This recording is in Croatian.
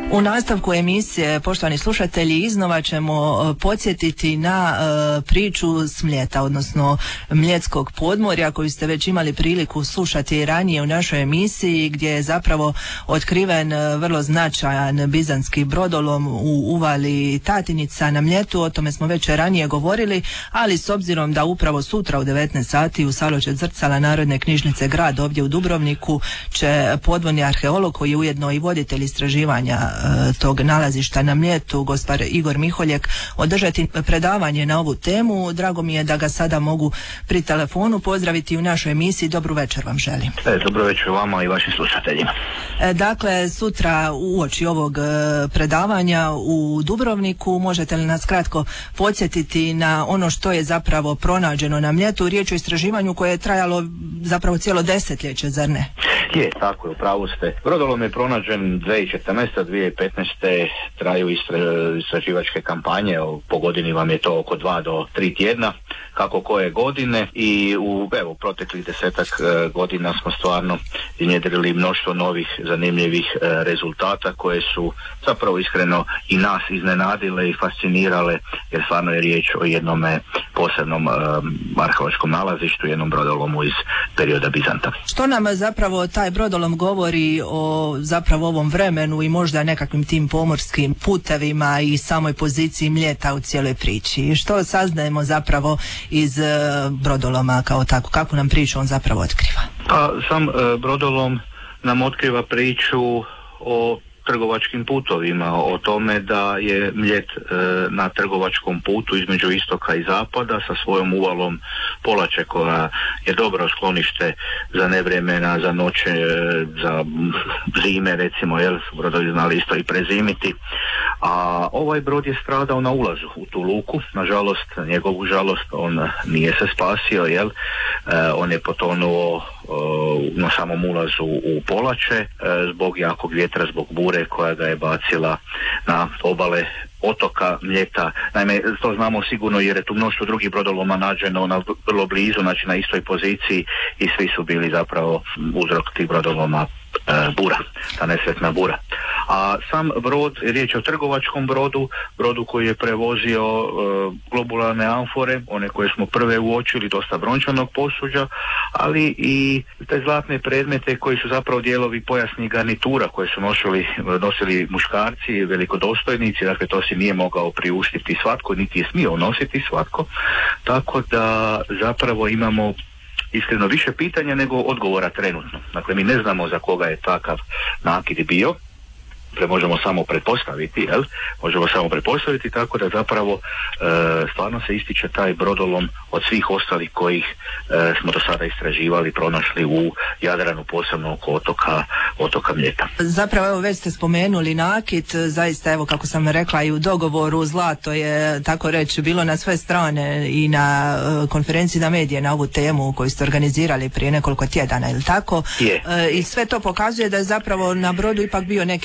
U nastavku emisije, poštovani slušatelji, iznova ćemo podsjetiti na priču s Mljeta, odnosno Mljetskog podmorja, koju ste već imali priliku slušati ranije u našoj emisiji, gdje je zapravo otkriven vrlo značajan bizantski brodolom u uvali Tatinica na Mljetu. O tome smo već ranije govorili, ali s obzirom da upravo sutra u 19 sati u Saloče Zrcala Narodne knjižnice Grad ovdje u Dubrovniku će podvodni arheolog, koji je ujedno i voditelj istraživanja tog nalazišta na Mljetu, gospar Igor Miholjek, održati predavanje na ovu temu. Drago mi je da ga sada mogu pri telefonu pozdraviti u našoj emisiji. Dobru večer vam želim. Dobro večer vama i vašim slušateljima. Dakle, sutra uoči ovog predavanja u Dubrovniku, možete li nas kratko podsjetiti na ono što je zapravo pronađeno na Mljetu? Riječ o istraživanju koje je trajalo zapravo cijelo desetljeće, zar ne? Je, tako je, upravo ste. Brodolom je pronađen 2014. 2015. traju istraživačke kampanje, po godini vam je to oko 2 do 3 tjedna, kako koje godine, i u proteklih 10 godina smo stvarno iznjedrili mnoštvo novih zanimljivih rezultata koje su zapravo iskreno i nas iznenadile i fascinirale, jer stvarno je riječ o jednome posebnom arheološkom nalazištu, jednom brodolomu iz perioda Bizanta. Što nam zapravo taj brodolom govori o zapravo ovom vremenu i možda nekakvim tim pomorskim putevima i samoj poziciji Mljeta u cijeloj priči? Što saznajemo zapravo iz brodoloma kao tako? Kako nam priču on zapravo otkriva? Pa sam brodolom nam otkriva priču o trgovačkim putovima, o tome da je Mljet na trgovačkom putu između istoka i zapada sa svojom uvalom Polače, koja je dobro sklonište za nevremena, za noće, za zime, recimo, brodovi znali isto i prezimiti. A ovaj brod je stradao na ulazu u tu luku, nažalost, njegovu žalost, on nije se spasio, on je potonuo na samom ulazu u Polače zbog jakog vjetra, zbog bure koja ga je bacila na obale otoka Mljeta. Naime, to znamo sigurno jer je tu mnoštvo drugih brodoloma nađeno vrlo blizu, znači na istoj poziciji, i svi su bili zapravo uzrok tih brodoloma bura, ta nesretna bura. A sam brod, riječ je o trgovačkom brodu koji je prevozio globularne amfore, one koje smo prve uočili, dosta brončanog posuđa, ali i te zlatne predmete koji su zapravo dijelovi pojasnih garnitura koje su nosili muškarci, velikodostojnici, dakle to si nije mogao priuštiti svatko, niti je smio nositi svatko, tako da zapravo imamo iskreno više pitanja nego odgovora trenutno. Dakle, mi ne znamo za koga je takav nakit bio, možemo samo pretpostaviti, tako da zapravo stvarno se ističe taj brodolom od svih ostalih kojih smo do sada istraživali, pronašli u Jadranu, posebno oko otoka Mljeta. Zapravo, evo, već ste spomenuli nakit, zaista, evo, kako sam rekla i u dogovoru, zlato je, tako reći, bilo na sve strane i na konferenciji za medije na ovu temu koju ste organizirali prije nekoliko tjedana, ili tako? Je. I sve to pokazuje da je zapravo na brodu ipak bio neki